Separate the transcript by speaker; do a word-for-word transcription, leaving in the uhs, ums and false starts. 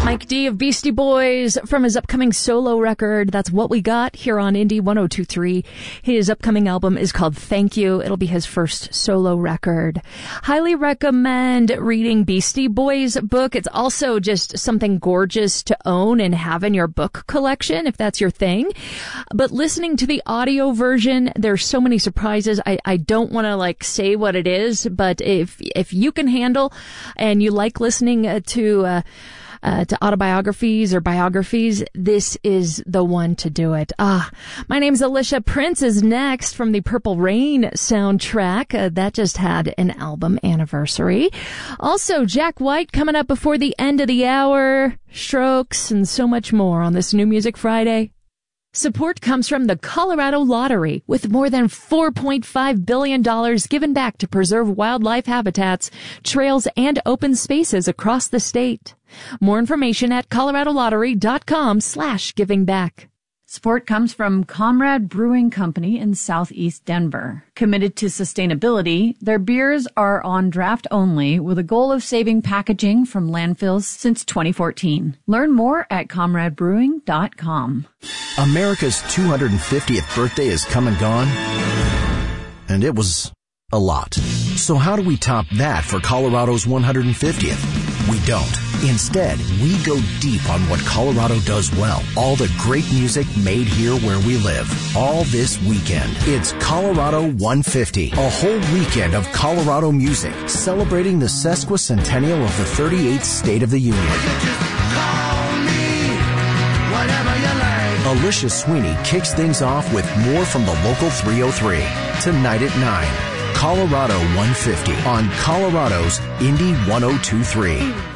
Speaker 1: Mike D of Beastie Boys from his upcoming solo record. That's What We Got here on Indie one oh two point three. His upcoming album is called Thank You. It'll be his first solo record. Highly recommend reading Beastie Boys book. It's also just something gorgeous to own and have in your book collection if that's your thing. But listening to the audio version, there's so many surprises. I, I don't want to like say what it is, but if if you can handle and you like listening uh, to uh, Uh, to autobiographies or biographies, this is the one to do it. Ah, my name's Alicia. Prince is next from the Purple Rain soundtrack. Uh, that just had an album anniversary. Also, Jack White coming up before the end of the hour. Strokes and so much more on this New Music Friday. Support comes from the Colorado Lottery, with more than four point five billion dollars given back to preserve wildlife habitats, trails, and open spaces across the state. More information at coloradolottery.com slash giving back.
Speaker 2: Support comes from Comrade Brewing Company in Southeast Denver. Committed to sustainability, their beers are on draft only with a goal of saving packaging from landfills since twenty fourteen. Learn more at comrade brewing dot com.
Speaker 3: America's two hundred fiftieth birthday is come and gone, and it was a lot. So how do we top that for Colorado's one hundred fiftieth? We don't. Instead, we go deep on what Colorado does well. All the great music made here where we live. All this weekend. It's Colorado one fifty. A whole weekend of Colorado music celebrating the sesquicentennial of the thirty-eighth state of the Union. Alicia Sweeney kicks things off with more from the local three oh three. Tonight at nine. Colorado one fifty on Colorado's Indie one oh two point three.